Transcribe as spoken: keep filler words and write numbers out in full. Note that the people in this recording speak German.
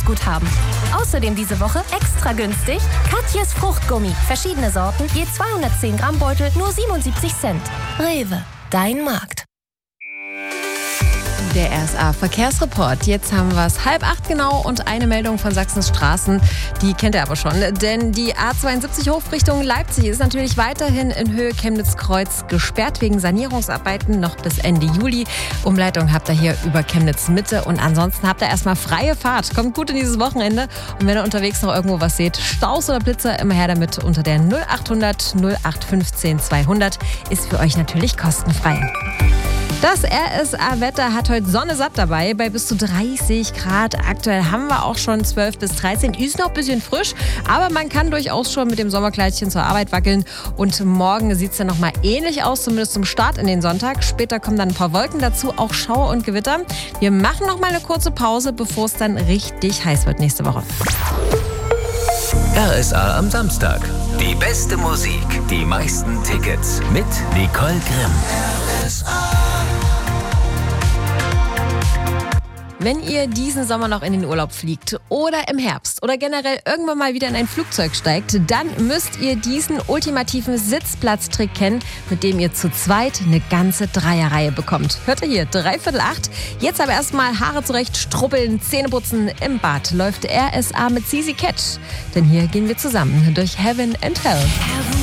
Guthaben. Außerdem diese Woche extra günstig Katjes Fruchtgummi. Verschiedene Sorten, je zweihundertzehn Gramm Beutel, nur siebenundsiebzig Cent. Rewe, dein Markt. Der R S A-Verkehrsreport. Jetzt haben wir es halb acht genau und eine Meldung von Sachsens Straßen. Die kennt ihr aber schon, denn die A zweiundsiebzig Hof Richtung Leipzig ist natürlich weiterhin in Höhe Chemnitz-Kreuz gesperrt wegen Sanierungsarbeiten noch bis Ende Juli. Umleitung habt ihr hier über Chemnitz-Mitte und ansonsten habt ihr erstmal freie Fahrt. Kommt gut in dieses Wochenende und wenn ihr unterwegs noch irgendwo was seht, Staus oder Blitzer, immer her damit unter der null achthundert null acht fünfzehn zweihundert ist für euch natürlich kostenfrei. Das R S A-Wetter hat heute Sonne satt dabei, bei bis zu dreißig Grad. Aktuell haben wir auch schon zwölf bis dreizehn. Ist noch ein bisschen frisch, aber man kann durchaus schon mit dem Sommerkleidchen zur Arbeit wackeln. Und morgen sieht es dann nochmal ähnlich aus, zumindest zum Start in den Sonntag. Später kommen dann ein paar Wolken dazu, auch Schauer und Gewitter. Wir machen nochmal eine kurze Pause, bevor es dann richtig heiß wird nächste Woche. R S A am Samstag. Die beste Musik, die meisten Tickets mit Nicole Grimm. R S A. Wenn ihr diesen Sommer noch in den Urlaub fliegt oder im Herbst oder generell irgendwann mal wieder in ein Flugzeug steigt, dann müsst ihr diesen ultimativen Sitzplatztrick kennen, mit dem ihr zu zweit eine ganze Dreierreihe bekommt. Hört ihr hier, dreiviertel acht. Jetzt aber erstmal Haare zurecht, strubbeln, Zähne putzen. Im Bad läuft R S A mit Sisi Catch. Denn hier gehen wir zusammen durch Heaven and Hell.